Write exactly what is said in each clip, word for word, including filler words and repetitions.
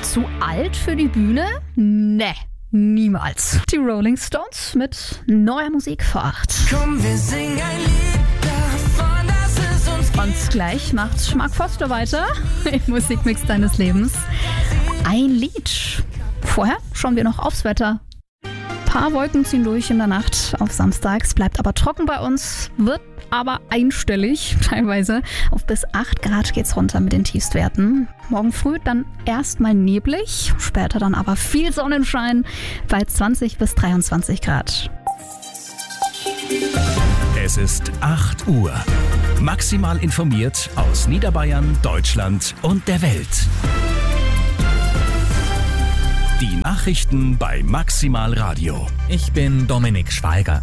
Zu alt für die Bühne? Ne, niemals. Die Rolling Stones mit neuer Musik vor acht. Komm, wir singen ein Lied davon, dass es uns gibt. Und gleich macht Mark Foster weiter im Musikmix deines Lebens. Ein Lied. Vorher schauen wir noch aufs Wetter. Ein paar Wolken ziehen durch in der Nacht auf Samstag. Es bleibt aber trocken bei uns, wird aber einstellig teilweise. Auf bis acht Grad geht's runter mit den Tiefstwerten. Morgen früh dann erstmal neblig, später dann aber viel Sonnenschein bei zwanzig bis dreiundzwanzig Grad. Es ist acht Uhr. Maximal informiert aus Niederbayern, Deutschland und der Welt. Die Nachrichten bei Maximal Radio. Ich bin Dominik Schweiger.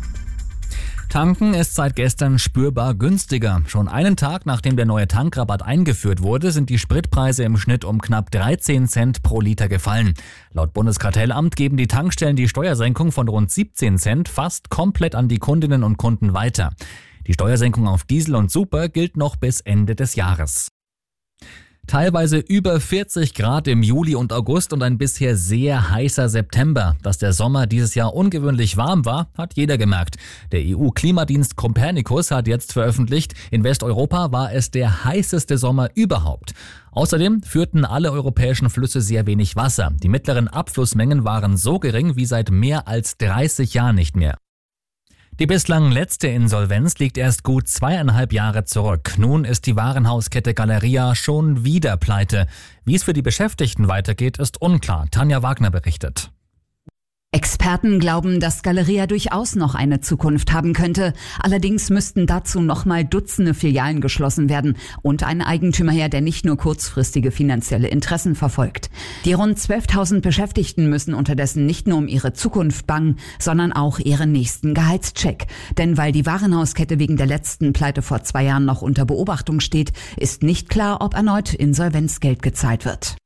Tanken ist seit gestern spürbar günstiger. Schon einen Tag nachdem der neue Tankrabatt eingeführt wurde, sind die Spritpreise im Schnitt um knapp dreizehn Cent pro Liter gefallen. Laut Bundeskartellamt geben die Tankstellen die Steuersenkung von rund siebzehn Cent fast komplett an die Kundinnen und Kunden weiter. Die Steuersenkung auf Diesel und Super gilt noch bis Ende des Jahres. Teilweise über vierzig Grad im Juli und August und ein bisher sehr heißer September. Dass der Sommer dieses Jahr ungewöhnlich warm war, hat jeder gemerkt. Der E U-Klimadienst Copernicus hat jetzt veröffentlicht, in Westeuropa war es der heißeste Sommer überhaupt. Außerdem führten alle europäischen Flüsse sehr wenig Wasser. Die mittleren Abflussmengen waren so gering wie seit mehr als dreißig Jahren nicht mehr. Die bislang letzte Insolvenz liegt erst gut zweieinhalb Jahre zurück. Nun ist die Warenhauskette Galeria schon wieder pleite. Wie es für die Beschäftigten weitergeht, ist unklar. Tanja Wagner berichtet. Experten glauben, dass Galeria durchaus noch eine Zukunft haben könnte. Allerdings müssten dazu nochmal Dutzende Filialen geschlossen werden und ein Eigentümer her, der nicht nur kurzfristige finanzielle Interessen verfolgt. Die rund zwölftausend Beschäftigten müssen unterdessen nicht nur um ihre Zukunft bangen, sondern auch ihren nächsten Gehaltscheck. Denn weil die Warenhauskette wegen der letzten Pleite vor zwei Jahren noch unter Beobachtung steht, ist nicht klar, ob erneut Insolvenzgeld gezahlt wird.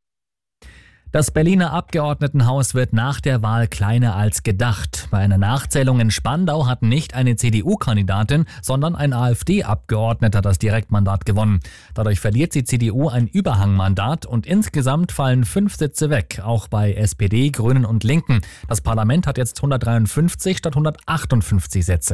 Das Berliner Abgeordnetenhaus wird nach der Wahl kleiner als gedacht. Bei einer Nachzählung in Spandau hat nicht eine C D U-Kandidatin, sondern ein AfD-Abgeordneter das Direktmandat gewonnen. Dadurch verliert die C D U ein Überhangmandat und insgesamt fallen fünf Sitze weg, auch bei S P D, Grünen und Linken. Das Parlament hat jetzt hundertdreiundfünfzig statt hundertachtundfünfzig Sätze.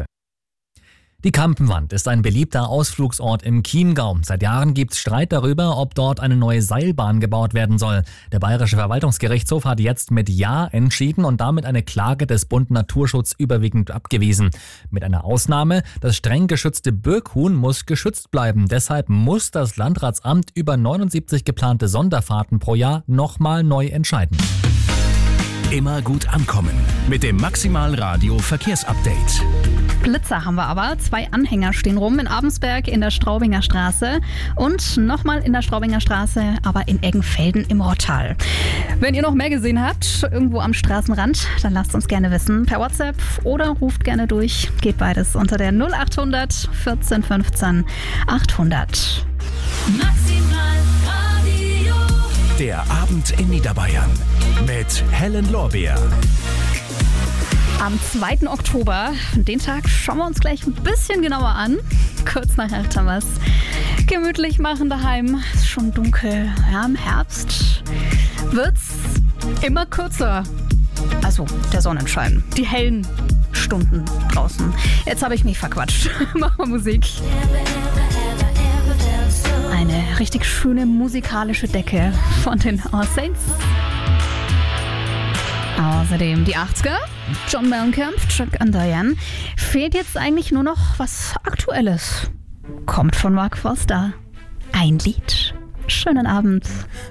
Die Kampenwand ist ein beliebter Ausflugsort im Chiemgau. Seit Jahren gibt es Streit darüber, ob dort eine neue Seilbahn gebaut werden soll. Der Bayerische Verwaltungsgerichtshof hat jetzt mit Ja entschieden und damit eine Klage des Bund Naturschutz überwiegend abgewiesen. Mit einer Ausnahme: Das streng geschützte Birkhuhn muss geschützt bleiben. Deshalb muss das Landratsamt über neunundsiebzig geplante Sonderfahrten pro Jahr nochmal neu entscheiden. Immer gut ankommen mit dem Maximal Radio Verkehrsupdate. Blitzer haben wir aber. Zwei Anhänger stehen rum in Abensberg in der Straubinger Straße und nochmal in der Straubinger Straße, aber in Eggenfelden im Rottal. Wenn ihr noch mehr gesehen habt, irgendwo am Straßenrand, dann lasst uns gerne wissen. Per WhatsApp oder ruft gerne durch. Geht beides unter der null achthundert vierzehn fünfzehn achthundert. Maximal Radio. Der Abend in Niederbayern mit Helen Lorbeer. Am zweiten Oktober, den Tag schauen wir uns gleich ein bisschen genauer an. Kurz nach acht haben wir es gemütlich machen daheim. Es ist schon dunkel. Ja, im Herbst wird's immer kürzer. Also der Sonnenschein, die hellen Stunden draußen. Jetzt habe ich mich verquatscht. Machen wir Musik. Eine richtig schöne musikalische Decke von den All Saints. Außerdem die achtziger, John Mellencamp, Chuck and Diane. Fehlt jetzt eigentlich nur noch was Aktuelles. Kommt von Mark Foster. Ein Lied. Schönen Abend.